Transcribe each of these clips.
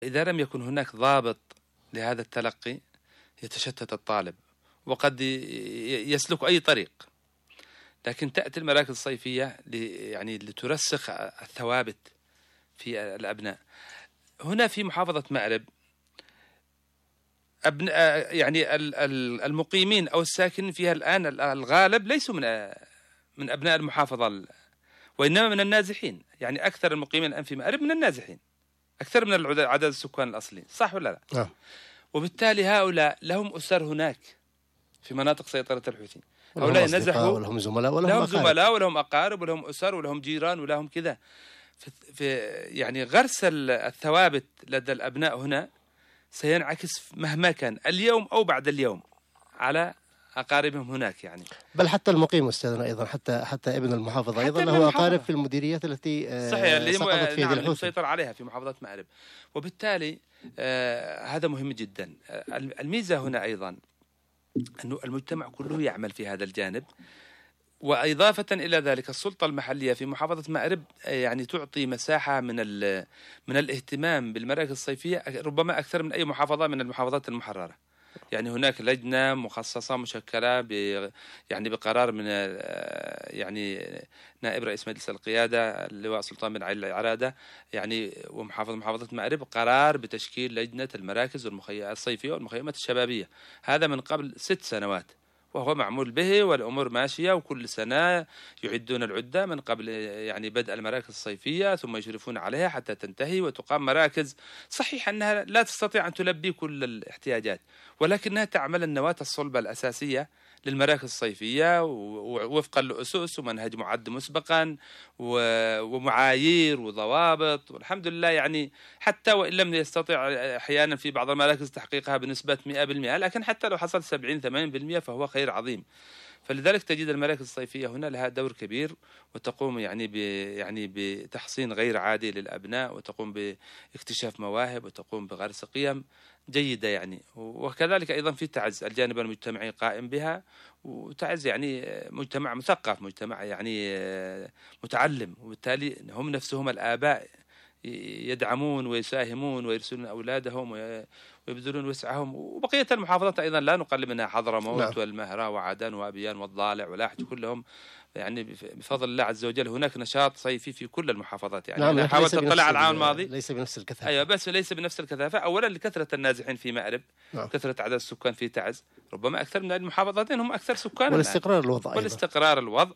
إذا لم يكن هناك ضابط لهذا التلقي يتشتت الطالب وقد يسلك أي طريق. لكن تأتي المراكز الصيفية يعني لترسخ الثوابت في الأبناء. هنا في محافظة مأرب يعني المقيمين أو الساكنين فيها الآن الغالب ليسوا من أبناء المحافظة، وإنما من النازحين. يعني أكثر المقيمين الآن في مأرب من النازحين، أكثر من عدد السكان الأصلي، صح ولا لا؟ وبالتالي هؤلاء لهم أسر هناك في مناطق سيطرة الحوثي. هؤلاء نزحوا ولهم زملاء ولهم أقارب ولهم أسر ولهم جيران ولهم كذا. في يعني غرس الثوابت لدى الأبناء هنا سينعكس مهما كان اليوم أو بعد اليوم على أقاربهم هناك. يعني بل حتى المقيم أستاذنا أيضا، حتى ابن المحافظة أيضا له أقارب في المديريات التي صحيح اللي سقطت في يد الحوثي، مسيطر عليها في محافظة مأرب. وبالتالي هذا مهم جدا. الميزة هنا أيضا أنه المجتمع كله يعمل في هذا الجانب. وإضافة إلى ذلك السلطة المحلية في محافظة مأرب يعني تعطي مساحة من الاهتمام بالمراكز الصيفية ربما أكثر من أي محافظة من المحافظات المحررة. يعني هناك لجنة مخصصة مشكلة يعني بقرار من يعني نائب رئيس مجلس القيادة اللواء سلطان بن علي العرادة، يعني محافظة مأرب، قرار بتشكيل لجنة المراكز الصيفية والمخيمات الشبابية. هذا من قبل 6 سنوات وهو معمول به والأمور ماشية، وكل سنة يعدون العدة من قبل يعني بدء المراكز الصيفية، ثم يشرفون عليها حتى تنتهي وتقام مراكز. صحيح أنها لا تستطيع أن تلبي كل الاحتياجات، ولكنها تعمل النواة الصلبة الأساسية للمراكز الصيفية وفقا لأسس ومنهج معد مسبقا ومعايير وضوابط. والحمد لله يعني حتى وإن لم يستطيع أحيانا في بعض المراكز تحقيقها بنسبة 100%، لكن حتى لو حصل 70-80% فهو خير عظيم. فلذلك تجد المراكز الصيفية هنا لها دور كبير، وتقوم يعني بتحصين غير عادي للأبناء، وتقوم باكتشاف مواهب، وتقوم بغرس قيم جيدة يعني. وكذلك أيضا في تعز الجانب المجتمعي قائم بها، وتعز يعني مجتمع مثقف، مجتمع يعني متعلم، وبالتالي هم نفسهم الآباء يدعمون ويساهمون ويرسلون أولادهم ويبذلون وسعهم. وبقية المحافظات أيضا لا نقلل منها، حضرموت والمهرة وعدن وأبيان والضالع ولاحج، كلهم يعني بفضل الله عز وجل هناك نشاط صيفي في كل المحافظات. يعني أنا حاولت أطلع على العام الماضي، ليس بنفس الكثافة. أيوة، بس ليس بنفس الكثافة. أولا لكثرة النازحين في مأرب، كثرة عدد السكان في تعز، ربما أكثر من المحافظتين هم أكثر سكانا، والاستقرار الوضع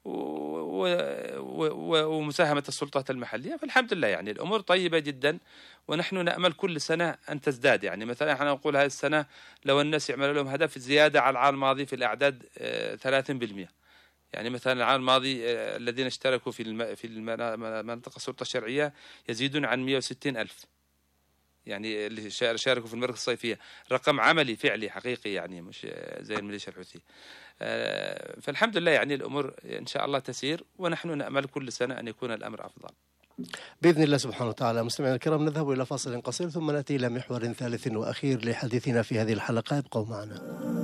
ومساهمة السلطات المحلية. فالحمد لله يعني الأمور طيبة جدا، ونحن نأمل كل سنة أن تزداد. يعني مثلا احنا نقول هذه السنة لو الناس يعملوا لهم هدف زيادة على العام الماضي في الأعداد 30%. يعني مثلا العام الماضي الذين اشتركوا في المنطقة السلطة الشرعية يزيدون عن 160,000، يعني اللي شاركوا في المراكز الصيفية. رقم عملي فعلي حقيقي، يعني مش زي الميليشيا الحوثي. فالحمد لله يعني الأمور إن شاء الله تسير، ونحن نأمل كل سنة أن يكون الأمر أفضل بإذن الله سبحانه وتعالى. مستمعينا الكرام، نذهب إلى فاصل قصير ثم نأتي إلى محور ثالث وأخير لحديثنا في هذه الحلقة. ابقوا معنا.